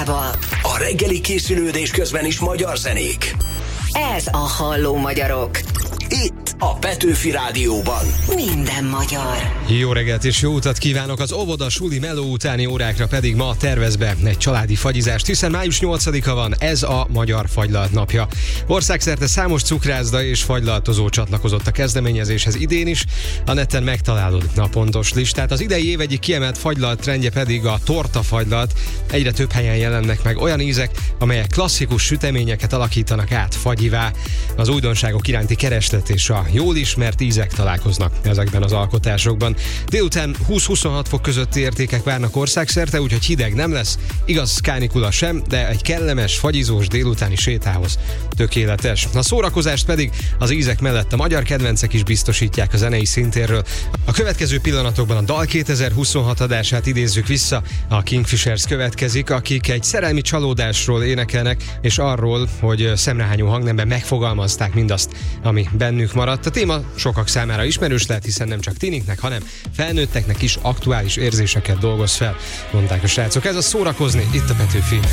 Európába. A reggeli készülődés közben is magyar zenék. Ez a Halló Magyarok. Itt a Petőfi Rádióban. Minden magyar. Jó reggelt és jó utat kívánok, az óvoda, suli, meló utáni órákra pedig ma tervez be egy családi fagyizást, hiszen május 8-a van, ez a Magyar Fagylalt napja. Országszerte számos cukrászda és fagylaltozó csatlakozott a kezdeményezéshez idén is, a neten megtalálod a pontos listát. Az idei év egyik kiemelt fagylalt trendje pedig a tortafagylalt. Egyre több helyen jelennek meg olyan ízek, amelyek klasszikus süteményeket alakítanak át fagyivá. Az újdonságok iránti kereslet és a jól ismert ízek találkoznak ezekben az alkotásokban. Délután 20-26 fok közötti értékek várnak országszerte, úgyhogy hideg nem lesz, igaz kánikula sem, de egy kellemes, fagyizós délutáni sétához tökéletes. A szórakozást pedig az ízek mellett a magyar kedvencek is biztosítják a zenei szintérről. A következő pillanatokban a Dal 2026 adását idézzük vissza, a Kingfishers következik, akik egy szerelmi csalódásról énekelnek, és arról, hogy szemrehányó hangnemben megfogalmazták mindazt, ami bennük maradt. A téma sokak számára ismerős lehet, hiszen nem csak tiniknek, hanem felnőtteknek is aktuális érzéseket dolgoz fel, mondták a srácok. Ez a Szórakozni, itt a Petőfi.